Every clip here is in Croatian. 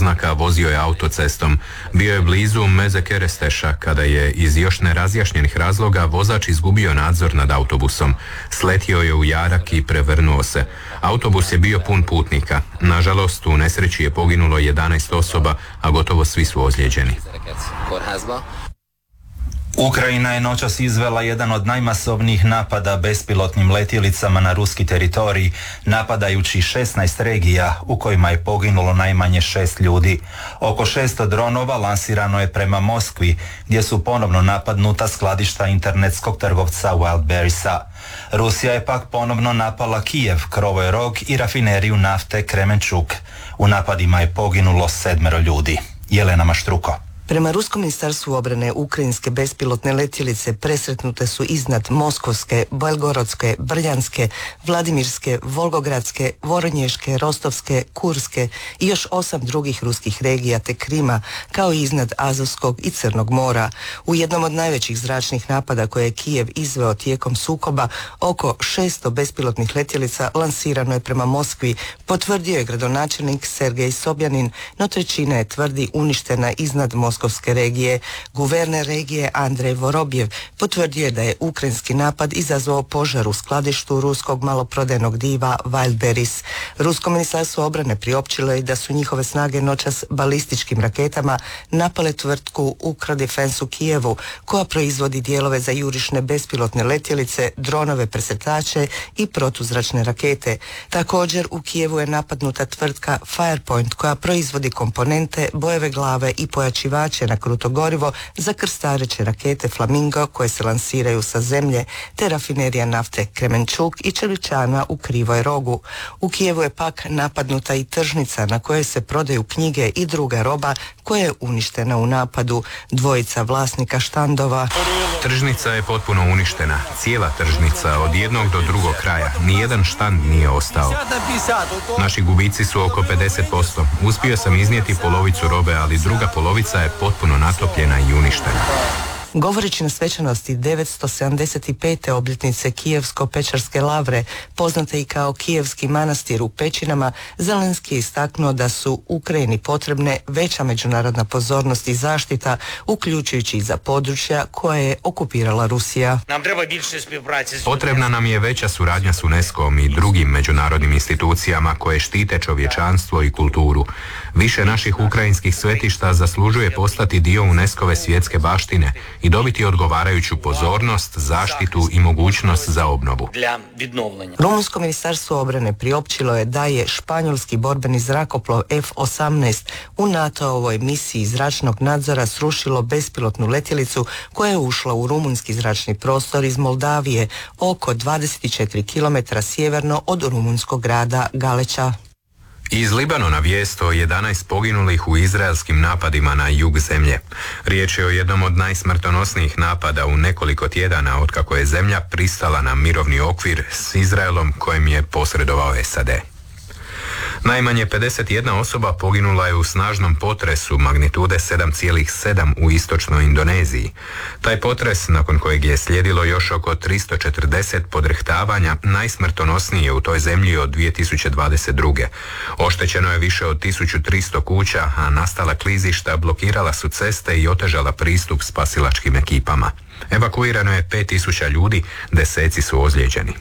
oznaka, vozio je autocestom. Bio je blizu Mezekeresteša kada je iz još nerazjašnjenih razloga vozač izgubio nadzor nad autobusom. Sletio je u jarak i prevrnuo se. Autobus je bio pun putnika. Nažalost, u nesreći je poginulo 11 osoba, a gotovo svi su ozlijeđeni. Ukrajina je noćas izvela jedan od najmasovnijih napada bespilotnim letjelicama na ruski teritorij, napadajući 16 regija u kojima je poginulo najmanje 6 ljudi. Oko 600 dronova lansirano je prema Moskvi, gdje su ponovno napadnuta skladišta internetskog trgovca Wildberriesa. Rusija je pak ponovno napala Kijev, Krovoj Rog i rafineriju nafte Kremenčuk. U napadima je poginulo 7 ljudi. Jelena Maštruko. Prema Ruskom ministarstvu obrane, ukrajinske bespilotne letjelice presretnute su iznad Moskovske, Belgorodske, Brljanske, Vladimirske, Volgogradske, Voronješke, Rostovske, Kurske i još 8 drugih ruskih regija te Krima, kao i iznad Azovskog i Crnog mora. U jednom od najvećih zračnih napada koje je Kijev izveo tijekom sukoba, oko 600 bespilotnih letjelica lansirano je prema Moskvi, potvrdio je gradonačelnik Sergej Sobjanin, no trećina je, tvrdi, uništena iznad Moskovske regije. Guverner regije Andrej Vorobjev potvrdio je da je ukrajinski napad izazvao požar u skladištu ruskog maloprodajnog diva Wildberries. Rusko ministarstvo obrane priopćilo je da su njihove snage noćas balističkim raketama napale tvrtku Ukradefense u Kijevu, koja proizvodi dijelove za jurišne bespilotne letjelice, dronove presretače i protuzračne rakete. Također u Kijevu je napadnuta tvrtka Firepoint, koja proizvodi komponente, bojeve glave i pojačivače na kruto gorivo za krstareće rakete Flamingo koje se lansiraju sa zemlje, te rafinerija nafte Kremenčuk i čeličana u Krivoj Rogu. U Kijevu je pak napadnuta i tržnica na kojoj se prodaju knjige i druga roba koja je uništena u napadu. Dvojica vlasnika štandova. Tržnica je potpuno uništena. Cijela tržnica od jednog do drugog kraja. Nijedan štand nije ostao. Naši gubici su oko 50%. Uspio sam iznijeti polovicu robe, ali druga polovica je potpuno natopljena i uništena. Govoreći na svečanosti 975. obljetnice Kijevsko-Pečarske lavre, poznate i kao Kijevski manastir u Pećinama, Zelenski je istaknuo da su Ukrajini potrebne veća međunarodna pozornost i zaštita, uključujući i za područja koje je okupirala Rusija. Potrebna nam je veća suradnja s UNESCO-om i drugim međunarodnim institucijama koje štite čovječanstvo i kulturu. Više naših ukrajinskih svetišta zaslužuje postati dio UNESCO-ve svjetske baštine i dobiti odgovarajuću pozornost, zaštitu i mogućnost za obnovu. Rumunsko ministarstvo obrane priopćilo je da je španjolski borbeni zrakoplov F-18 u NATO-ovoj misiji zračnog nadzora srušilo bespilotnu letjelicu koja je ušla u rumunski zračni prostor iz Moldavije, oko 24 km sjeverno od rumunskog grada Galeća. Iz Libanona vijest o 11 poginulih u izraelskim napadima na jug zemlje. Riječ je o jednom od najsmrtonosnijih napada u nekoliko tjedana otkako je zemlja pristala na mirovni okvir s Izraelom kojem je posredovao SAD. Najmanje 51 osoba poginula je u snažnom potresu magnitude 7,7 u istočnoj Indoneziji. Taj potres, nakon kojeg je slijedilo još oko 340 podrehtavanja, najsmrtonosniji je u toj zemlji od 2022. Oštećeno je više od 1300 kuća, a nastala klizišta blokirala su ceste i otežala pristup spasilačkim ekipama. Evakuirano je 5000 ljudi, deseci su ozlijeđeni.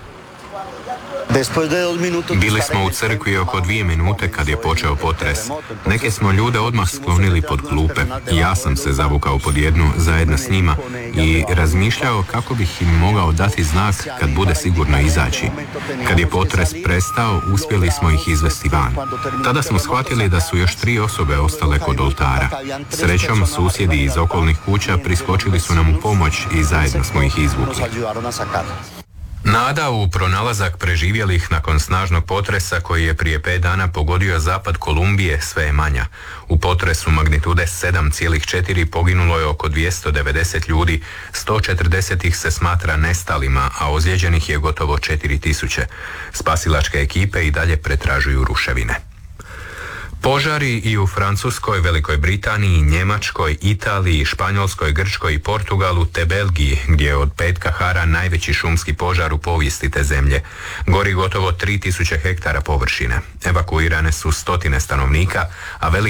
Bili smo u crkvi oko 2 minute kad je počeo potres. Neke smo ljude odmah sklonili pod klupe. Ja sam se zavukao pod jednu zajedno s njima i razmišljao kako bih im mogao dati znak kad bude sigurno izaći. Kad je potres prestao, uspjeli smo ih izvesti van. Tada smo shvatili da su još 3 osobe ostale kod oltara. Srećom, susjedi iz okolnih kuća priskočili su nam u pomoć i zajedno smo ih izvukli. Nada u pronalazak preživjelih nakon snažnog potresa koji je prije 5 dana pogodio zapad Kolumbije sve je manja. U potresu magnitude 7,4 poginulo je oko 290 ljudi, 140 ih se smatra nestalima, a ozlijeđenih je gotovo 4000. Spasilačke ekipe i dalje pretražuju ruševine. Požari i u Francuskoj, Velikoj Britaniji, Njemačkoj, Italiji, Španjolskoj, Grčkoj i Portugalu te Belgiji, gdje je od petka hara najveći šumski požar u povijesti te zemlje. Gori gotovo 3000 hektara površine. Evakuirane su stotine stanovnika, a